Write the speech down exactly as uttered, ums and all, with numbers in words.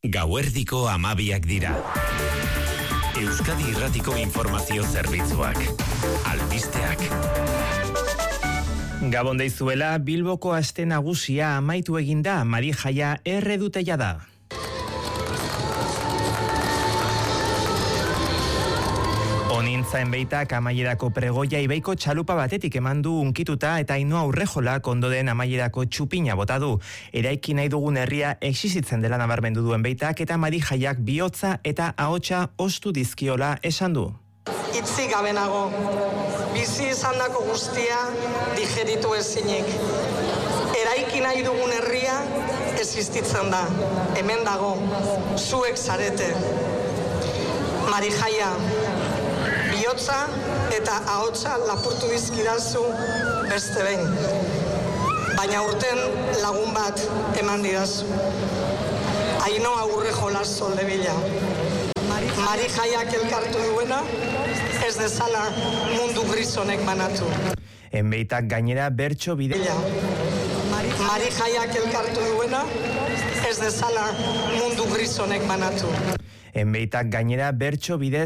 Gauerdiko hamabiak dira. Euskadi Irratiko Informazio Zerbitzuak. Albisteak. Gabon deizuela, Bilboko aste nagusia amaitu eginda, Marijaia erreduteia da. Onintzaen beitak amaierako pregoia ibeiko txalupa batetik eman du unkituta eta Ainhoa Urrejola kondoden amaierako txupina bota du. Eraiki nahi dugun herria existitzen dela nabarmendu duen beitak eta Marijaiak bihotza eta ahotsa ostu dizkiola esan du. Itzi gabe nago, bizi izandako guztia digeritu ezinik. Eraiki nahi dugun herria existitzen da, hemen dago, zuek zarete. Marijaia, bihotza eta ahotsa lapurtu dizkidazu beste behin. Baina urten lagun bat eman didazu. Ainhoa Urrejola Soldevilla. Marijaiak elkartu duena, ez dezala mundu grisonek banatu. Enbeitak gainera bertso bide... Marijaiak elkartu duena, ez dezala mundu grisonek banatu. Enbeitak gainera bertso bidez